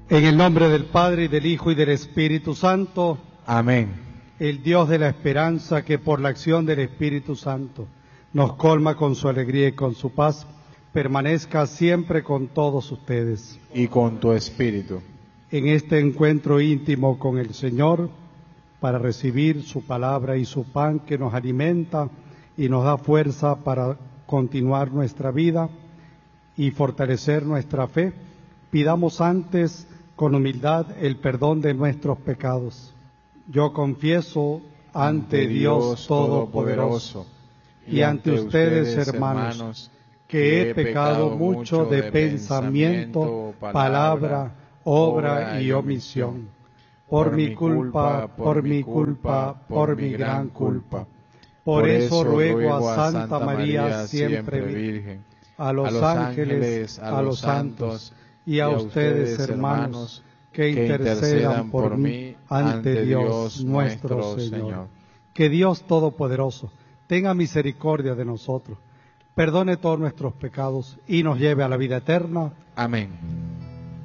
En el nombre del Padre, y del Hijo, y del Espíritu Santo. Amén. El Dios de la esperanza, que por la acción del Espíritu Santo nos colma con su alegría y con su paz, permanezca siempre con todos ustedes. Y con tu espíritu. En este encuentro íntimo con el Señor, para recibir su palabra y su pan que nos alimenta y nos da fuerza para continuar nuestra vida y fortalecer nuestra fe, pidamos antes con humildad el perdón de nuestros pecados. Yo confieso ante Dios Todopoderoso y ante ustedes, hermanos, que he pecado mucho de pensamiento, palabra, obra y omisión. Por mi culpa, por mi gran culpa. Por eso ruego a Santa María, siempre Virgen, a los ángeles, a los santos y a ustedes, hermanos, que intercedan por mí ante Dios nuestro Señor. Que Dios Todopoderoso tenga misericordia de nosotros, perdone todos nuestros pecados y nos lleve a la vida eterna. Amén.